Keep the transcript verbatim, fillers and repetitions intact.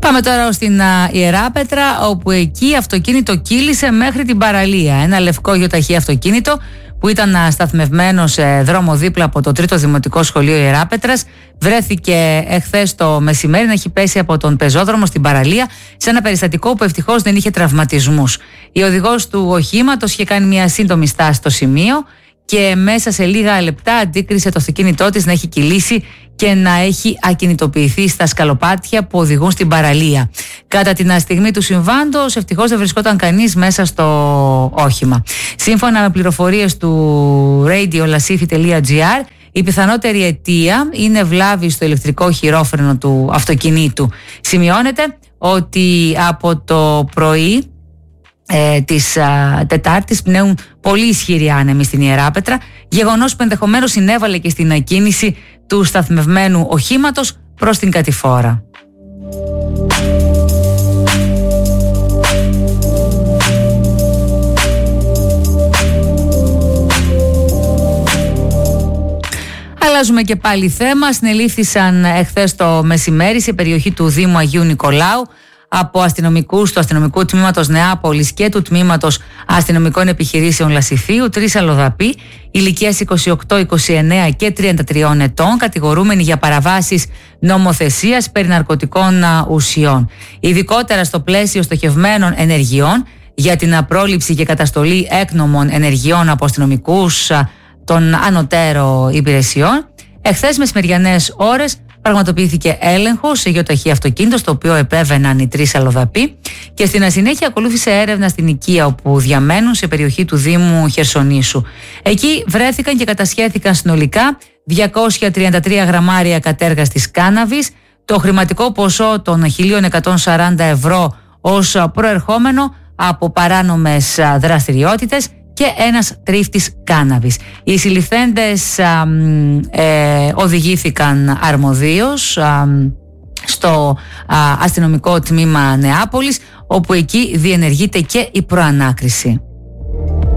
Πάμε τώρα στην α, Ιεράπετρα, όπου εκεί αυτοκίνητο κύλησε μέχρι την παραλία. Ένα λευκό γιοταχή αυτοκίνητο που ήταν α, σταθμευμένο σε δρόμο δίπλα από το τρίτο Δημοτικό Σχολείο Ιεράπετρας βρέθηκε εχθές το μεσημέρι να έχει πέσει από τον πεζόδρομο στην παραλία σε ένα περιστατικό που ευτυχώς δεν είχε τραυματισμούς. Η οδηγός του οχήματος είχε κάνει μια σύντομη στάση στο σημείο και μέσα σε λίγα λεπτά αντίκρισε το αυτοκίνητό της να έχει κυλήσει και να έχει ακινητοποιηθεί στα σκαλοπάτια που οδηγούν στην παραλία. Κατά την στιγμή του συμβάντος, ευτυχώς δεν βρισκόταν κανείς μέσα στο όχημα. Σύμφωνα με πληροφορίες του radio lasifi τελεία gr, η πιθανότερη αιτία είναι βλάβη στο ηλεκτρικό χειρόφρενο του αυτοκινήτου. Σημειώνεται ότι από το πρωί Ε, της α, Τετάρτης πνέουν πολύ ισχυροί άνεμοι στην Ιεράπετρα, γεγονός που ενδεχομένως συνέβαλε και στην ακίνηση του σταθμευμένου οχήματος προς την κατηφόρα. Αλλάζουμε και πάλι θέμα. Συνελήφθησαν εχθές το μεσημέρι σε περιοχή του Δήμου Αγίου Νικολάου από αστυνομικούς του αστυνομικού τμήματος Νεάπολης και του τμήματος αστυνομικών επιχειρήσεων Λασιθίου τρεις αλλοδαποί ηλικίας είκοσι οκτώ, είκοσι εννέα και τριάντα τρία ετών, κατηγορούμενοι για παραβάσεις νομοθεσίας περί ναρκωτικών ουσιών. Ειδικότερα στο πλαίσιο στοχευμένων ενεργειών για την πρόληψη και καταστολή έκνομων ενεργειών από αστυνομικούς των ανωτέρω υπηρεσιών. Εχθές μεσημεριανές ώρες πραγματοποιήθηκε έλεγχο σε γεωταχή αυτοκίνητο, στο οποίο επέβαιναν οι τρεις αλλοδαποί, και στην συνέχεια ακολούθησε έρευνα στην οικία όπου διαμένουν σε περιοχή του Δήμου Χερσονήσου. Εκεί βρέθηκαν και κατασχέθηκαν συνολικά διακόσια τριάντα τρία γραμμάρια κατέργαστης κάναβης, το χρηματικό ποσό των χίλια εκατόν σαράντα ευρώ ως προερχόμενο από παράνομες δραστηριότητες και ένας τρίφτης κάναβης. Οι συλληφθέντες α, ε, οδηγήθηκαν αρμοδίως α, στο α, αστυνομικό τμήμα Νεάπολης, όπου εκεί διενεργείται και η προανάκριση.